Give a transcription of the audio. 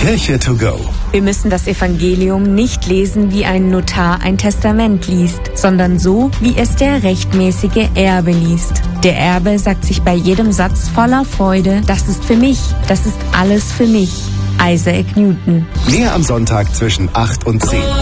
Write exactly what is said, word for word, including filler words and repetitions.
Kirche to go. Wir müssen das Evangelium nicht lesen, wie ein Notar ein Testament liest, sondern so, wie es der rechtmäßige Erbe liest. Der Erbe sagt sich bei jedem Satz voller Freude, das ist für mich, das ist alles für mich. Isaac Newton. Mehr am Sonntag zwischen acht und zehn.